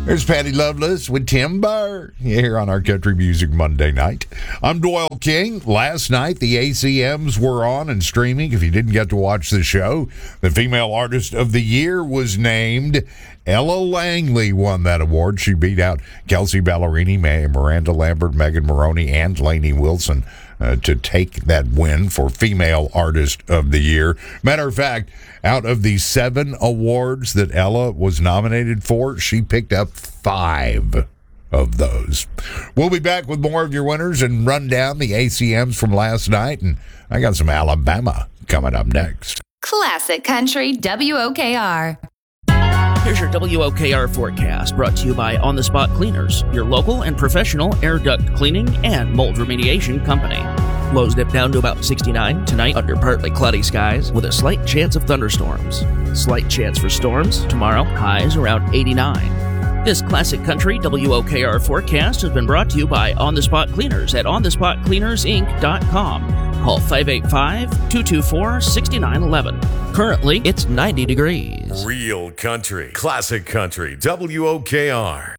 There's Patty Loveless with Tim Burr here on our Country Music Monday night. I'm Doyle King. Last night, the ACMs were on and streaming. If you didn't get to watch the show, the Female Artist of the Year was named. Ella Langley won that award. She beat out Kelsey Ballerini, Miranda Lambert, Megan Maroney, and Lainey Wilson to take that win for Female Artist of the Year. Matter of fact, out of the 7 awards that Ella was nominated for, she picked up 5 of those. We'll be back with more of your winners and run down the ACMs from last night. And I got some Alabama coming up next. Classic Country WOKR. Here's your WOKR forecast, brought to you by On The Spot Cleaners, your local and professional air duct cleaning and mold remediation company. Lows dip down to about 69 tonight under partly cloudy skies with a slight chance of thunderstorms. Slight chance for storms tomorrow, highs around 89. This Classic Country WOKR forecast has been brought to you by On The Spot Cleaners at onthespotcleanersinc.com. Call 585-224-6911. Currently, it's 90 degrees. Real country, classic country, WOKR.